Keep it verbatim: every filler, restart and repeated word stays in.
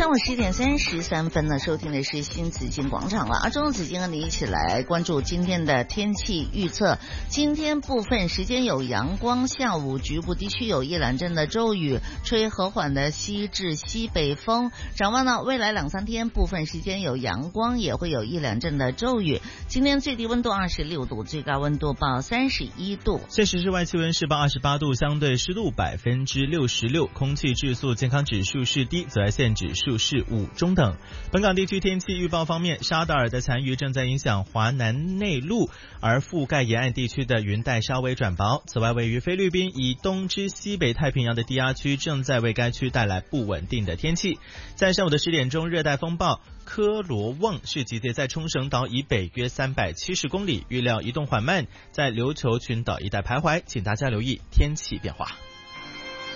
上午十点三十三分呢，收听的是新紫金广场了。而中紫金和你一起来关注今天的天气预测。今天部分时间有阳光，下午局部地区有一两阵的骤雨，吹和缓的西至西北风。展望呢，未来两三天部分时间有阳光，也会有一两阵的骤雨。今天最低温度二十六度，最高温度报三十一度。 现时室外气温是报二十八度，相对湿度百分之六十六，空气质素健康指数是低，紫外线指数是五中等。本港地区天气预报方面，沙德尔的残余正在影响华南内陆，而覆盖沿岸地区的云带稍微转薄。此外，位于菲律宾以东至西北太平洋的低压区正在为该区带来不稳定的天气。在上午的十点钟，热带风暴科罗旺是集结在冲绳岛以北约三百七十公里，预料移动缓慢，在琉球群岛一带徘徊，请大家留意天气变化。